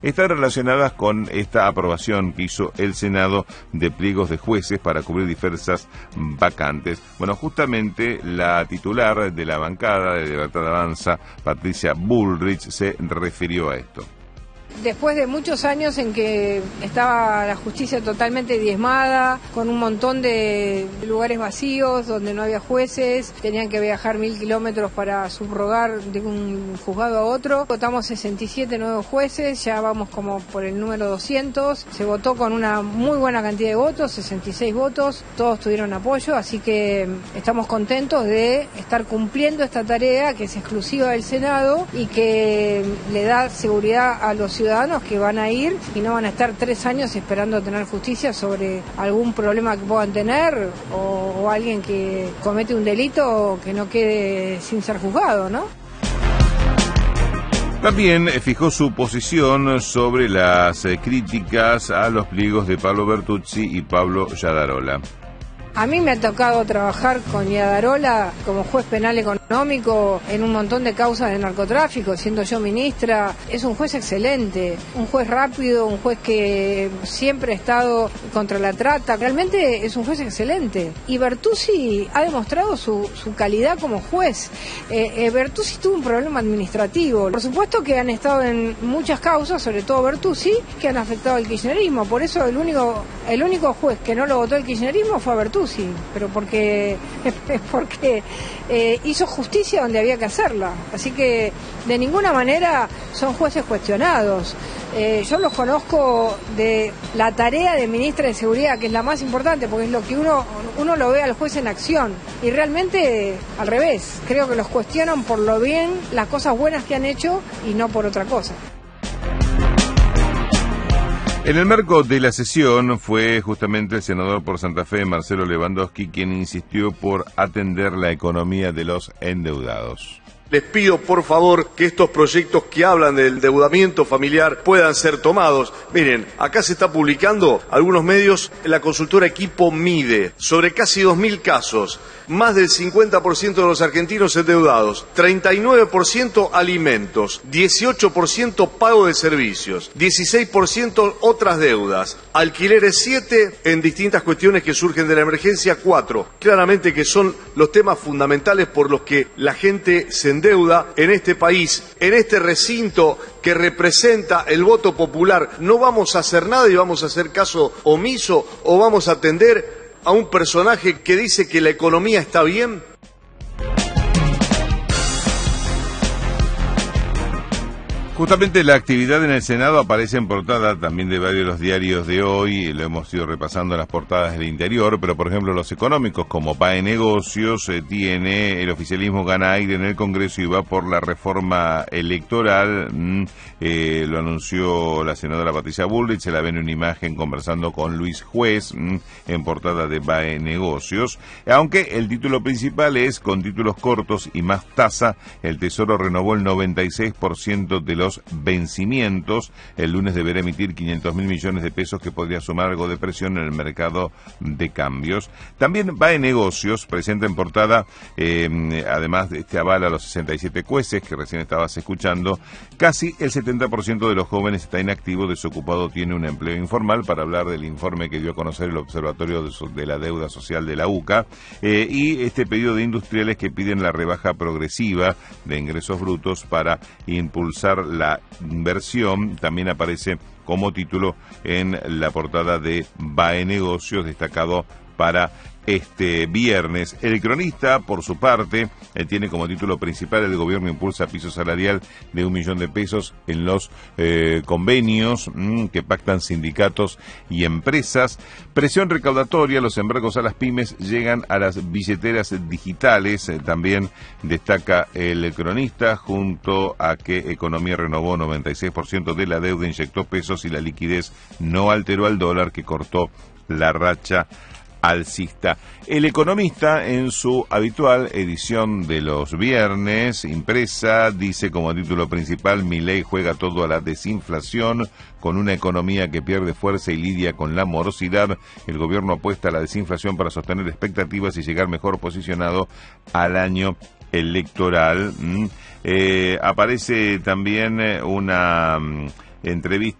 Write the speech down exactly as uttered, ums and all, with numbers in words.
están relacionadas con esta aprobación que hizo el Senado de pliegos de jueces para cubrir diversas vacantes. Bueno, justamente la titular de la bancada de Libertad Avanza, Patricia Bullrich, se refirió a esto. Después de muchos años en que estaba la justicia totalmente diezmada, con un montón de lugares vacíos donde no había jueces, tenían que viajar mil kilómetros para subrogar de un juzgado a otro. Votamos sesenta y siete nuevos jueces, ya vamos como por el número doscientos. Se votó con una muy buena cantidad de votos, sesenta y seis votos, todos tuvieron apoyo, así que estamos contentos de estar cumpliendo esta tarea que es exclusiva del Senado y que le da seguridad a los ciudadanos que van a ir y no van a estar tres años esperando tener justicia sobre algún problema que puedan tener o, o alguien que comete un delito que no quede sin ser juzgado, ¿no? También fijó su posición sobre las críticas a los pliegos de Pablo Bertuzzi y Pablo Yadarola. A mí me ha tocado trabajar con Yadarola como juez penal económico en un montón de causas de narcotráfico, siendo yo ministra. Es un juez excelente, un juez rápido, un juez que siempre ha estado contra la trata. Realmente es un juez excelente. Y Bertuzzi ha demostrado su, su calidad como juez. Eh, eh, Bertuzzi tuvo un problema administrativo. Por supuesto que han estado en muchas causas, sobre todo Bertuzzi, que han afectado al kirchnerismo. Por eso el único, el único juez que no lo votó el kirchnerismo fue a Bertuzzi. Sí, pero porque porque eh, hizo justicia donde había que hacerla, así que de ninguna manera son jueces cuestionados. Eh, yo los conozco de la tarea de ministra de Seguridad, que es la más importante, porque es lo que uno uno lo ve al juez en acción, y realmente al revés, creo que los cuestionan por lo bien, las cosas buenas que han hecho y no por otra cosa. En el marco de la sesión fue justamente el senador por Santa Fe, Marcelo Lewandowski, quien insistió por atender la economía de los endeudados. Les pido, por favor, que estos proyectos que hablan del endeudamiento familiar puedan ser tomados. Miren, acá se está publicando, algunos medios, la consultora Equipo mide sobre casi dos mil casos, más del cincuenta por ciento de los argentinos endeudados, treinta y nueve por ciento alimentos, dieciocho por ciento pago de servicios, dieciséis por ciento otras deudas, alquileres siete en distintas cuestiones que surgen de la emergencia cuatro. Claramente que son los temas fundamentales por los que la gente se endeuda deuda en este país, en este recinto que representa el voto popular. No vamos a hacer nada y vamos a hacer caso omiso, o vamos a atender a un personaje que dice que la economía está bien. Justamente la actividad en el Senado aparece en portada también de varios de los diarios de hoy, lo hemos ido repasando en las portadas del interior, pero por ejemplo los económicos como P A E Negocios eh, tiene, el oficialismo gana aire en el Congreso y va por la reforma electoral, mm, eh, lo anunció la senadora Patricia Bullrich, se la ve en una imagen conversando con Luis Juez, mm, en portada de P A E Negocios, aunque el título principal es con títulos cortos y más tasa, el Tesoro renovó el noventa y seis por ciento de los vencimientos. El lunes deberá emitir quinientos mil millones de pesos, que podría sumar algo de presión en el mercado de cambios. También va en negocios, presenta en portada, eh, además de este aval a los sesenta y siete jueces que recién estabas escuchando, casi el setenta por ciento de los jóvenes está inactivo, desocupado, tiene un empleo informal, para hablar del informe que dio a conocer el Observatorio de, de la Deuda Social de la U C A, eh, y este pedido de industriales que piden la rebaja progresiva de ingresos brutos para impulsar la inversión. También aparece como título en la portada de V A E Negocios, destacado para este viernes. El Cronista, por su parte, eh, tiene como título principal: el gobierno impulsa piso salarial de un millón de pesos en los eh, convenios mmm, que pactan sindicatos y empresas. Presión recaudatoria, los embargos a las pymes llegan a las billeteras digitales. Eh, también destaca el Cronista, junto a que Economía renovó noventa y seis por ciento de la deuda, inyectó pesos y la liquidez no alteró al dólar, que cortó la racha alcista. El Economista, en su habitual edición de los viernes, impresa, dice como título principal: Milei juega todo a la desinflación, con una economía que pierde fuerza y lidia con la morosidad. El gobierno apuesta a la desinflación para sostener expectativas y llegar mejor posicionado al año electoral. Mm. Eh, aparece también una... entrevista